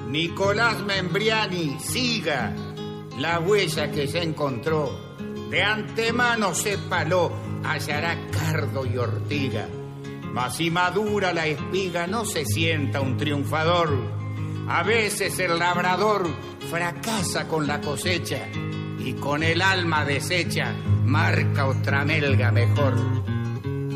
Nicolás Membriani, siga la huella que se encontró. De antemano sépalo, hallará cardo y ortiga. Mas si madura la espiga, no se sienta un triunfador. A veces el labrador fracasa con la cosecha y con el alma deshecha marca otra melga mejor.